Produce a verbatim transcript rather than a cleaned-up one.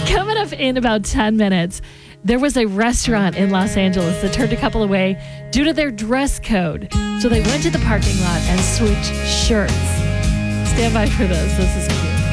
Coming up in about ten minutes, there was a restaurant in Los Angeles that turned a couple away due to their dress code. So they went to the parking lot and switched shirts. Stand by for this. This is cute.